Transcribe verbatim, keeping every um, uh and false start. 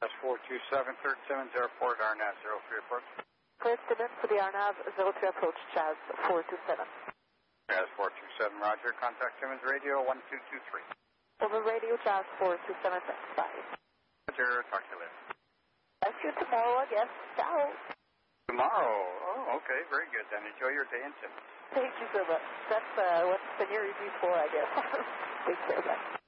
That's four two seven, third Simmons Airport, R N A V zero three approach. Third Simmons to the R N A V zero three approach, Jazz four two seven. Jazz four two seven, roger. Contact Simmons Radio one two two three. Over radio, Jazz four two seven, thanks, bye. Roger, talk to you later. I'll see you tomorrow, I guess. Ciao. Tomorrow? Oh, okay, very good then. Enjoy your day in Simmons. Thank you so much. That's uh, what Tenerife is for, I guess. Take care, bye.